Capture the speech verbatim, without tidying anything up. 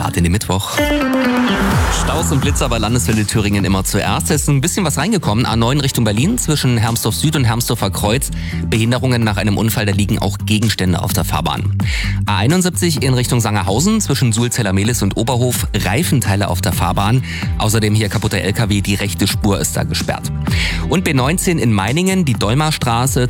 Start in den Mittwoch. Staus und Blitzer bei Landeswelle Thüringen immer zuerst. Es ist ein bisschen was reingekommen. A neun Richtung Berlin zwischen Hermsdorf Süd und Hermsdorfer Kreuz. Behinderungen nach einem Unfall, da liegen auch Gegenstände auf der Fahrbahn. A einundsiebzig in Richtung Sangerhausen zwischen Sulzeller-Mehlis und Oberhof. Reifenteile auf der Fahrbahn. Außerdem hier kaputter L K W, die rechte Spur ist da gesperrt. Und B neunzehn in Meiningen, die Dolmarstraße